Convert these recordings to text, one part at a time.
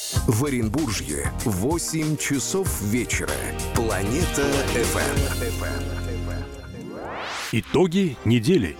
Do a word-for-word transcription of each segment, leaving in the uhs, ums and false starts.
В Оренбурге восемь часов вечера. Планета эф эм. Итоги недели.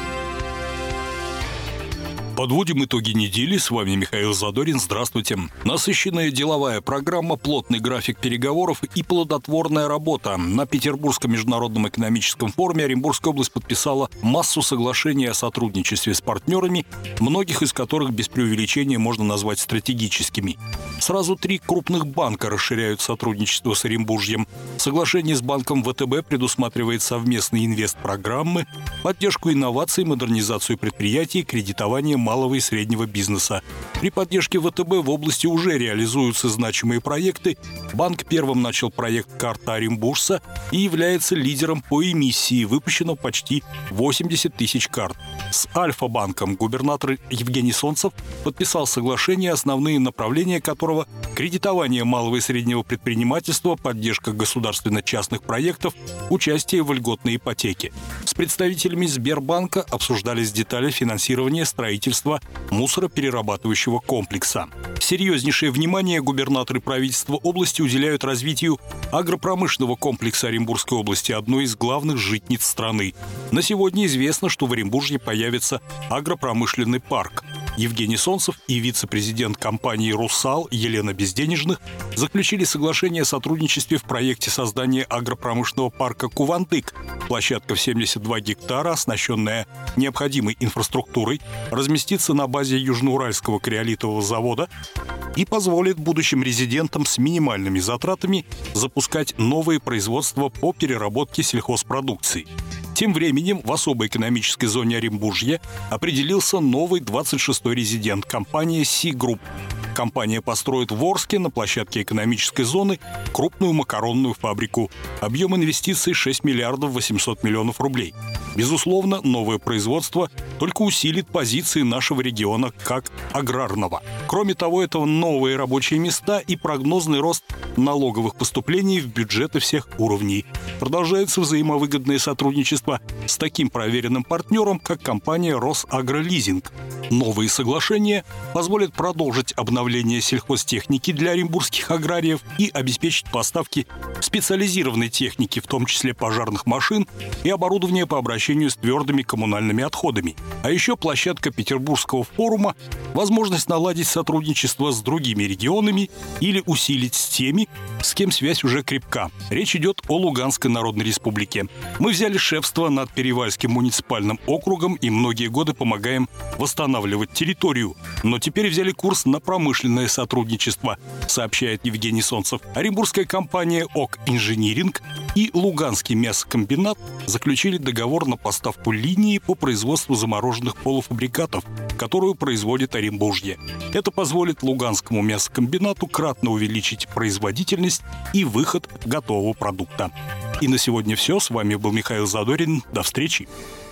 Подводим итоги недели. С вами Михаил Задорин. Здравствуйте. Насыщенная деловая программа, плотный график переговоров и плодотворная работа. На Петербургском международном экономическом форуме Оренбургская область подписала массу соглашений о сотрудничестве с партнерами, многих из которых без преувеличения можно назвать стратегическими. Сразу три крупных банка расширяют сотрудничество с Оренбуржьем. Соглашение с банком вэ тэ бэ предусматривает совместные инвестпрограммы, поддержку инноваций, модернизацию предприятий, кредитование малого и среднего бизнеса. При поддержке вэ тэ бэ в области уже реализуются значимые проекты. Банк первым начал проект «Карта Оренбуржца» и является лидером по эмиссии. Выпущено почти восемьдесят тысяч карт. С Альфа-банком губернатор Евгений Солнцев подписал соглашение, основные направления которого – кредитование малого и среднего предпринимательства, поддержка государственно-частных проектов, участие в льготной ипотеке. С представителями Сбербанка обсуждались детали финансирования строительства мусороперерабатывающего комплекса. Серьезнейшее внимание губернаторы правительства области уделяют развитию агропромышленного комплекса Оренбургской области, одной из главных житниц страны. На сегодня известно, что в Оренбурге появится агропромышленный парк. Евгений Солнцев и вице-президент компании «Русал» Елена Безденежных заключили соглашение о сотрудничестве в проекте создания агропромышленного парка «Кувандык». Площадка в семьдесят два гектара, оснащенная необходимой инфраструктурой, разместится на базе Южноуральского криолитового завода и позволит будущим резидентам с минимальными затратами запускать новые производства по переработке сельхозпродукции. Тем временем в особой экономической зоне Оренбуржья определился новый двадцать шестой резидент – компания «Си Групп». Компания построит в Орске на площадке экономической зоны крупную макаронную фабрику. Объем инвестиций шесть миллиардов восемьсот миллионов рублей. Безусловно, новое производство только усилит позиции нашего региона как аграрного. Кроме того, это новые рабочие места и прогнозный рост налоговых поступлений в бюджеты всех уровней. Продолжается взаимовыгодное сотрудничество с таким проверенным партнером, как компания «Росагролизинг». Новые соглашения позволят продолжить обновление сельхозтехники для оренбургских аграриев и обеспечить поставки специализированной техники, в том числе пожарных машин и оборудования по обращению с твердыми коммунальными отходами. А еще площадка Петербургского форума – возможность наладить сотрудничество с другими регионами или усилить с теми, с кем связь уже крепка. Речь идет о Луганской Народной Республике. Мы взяли шефство над Перевальским муниципальным округом и многие годы помогаем восстанавливать территорию. Но теперь взяли курс на промышленное сотрудничество, сообщает Евгений Солнцев. Оренбургская компания «ОК Инжиниринг» и Луганский мясокомбинат заключили договор на поставку линии по производству замороженных полуфабрикатов, которую производит Оренбуржье. Это позволит Луганскому мясокомбинату кратно увеличить производительность и выход готового продукта. И на сегодня все. С вами был Михаил Задорин. До встречи.